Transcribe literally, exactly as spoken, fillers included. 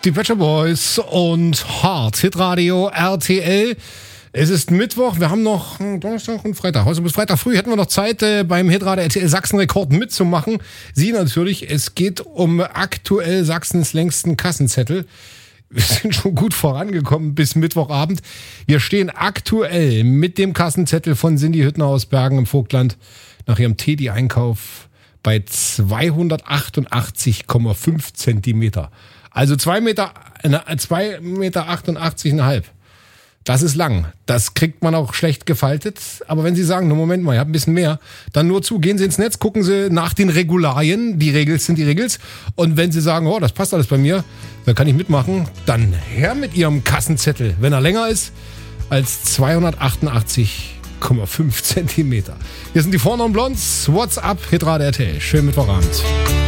Die Pet Shop Boys und Hard Hitradio R T L. Es ist Mittwoch, wir haben noch Donnerstag und Freitag. Also bis Freitag früh hätten wir noch Zeit, äh, beim Hitradio R T L Sachsen-Rekord mitzumachen. Sie natürlich, es geht um aktuell Sachsens längsten Kassenzettel. Wir sind schon gut vorangekommen bis Mittwochabend. Wir stehen aktuell mit dem Kassenzettel von Cindy Hüttner aus Bergen im Vogtland nach ihrem Teddy-Einkauf bei zweihundertachtundachtzig Komma fünf Zentimeter. Also zwei Meter, zwei Meter achtundachtzig Komma fünf. Das ist lang. Das kriegt man auch schlecht gefaltet. Aber wenn Sie sagen, no, Moment mal, ihr habt ein bisschen mehr, dann nur zu, gehen Sie ins Netz, gucken Sie nach den Regularien. Die Regels sind die Regels. Und wenn Sie sagen, oh, das passt alles bei mir, dann kann ich mitmachen, dann her mit Ihrem Kassenzettel, wenn er länger ist als zweihundertachtundachtzig Komma fünf Zentimeter. Hier sind die Vornamen Blondes, WhatsApp, Hitradio R T L. Schönen Mittwochabend.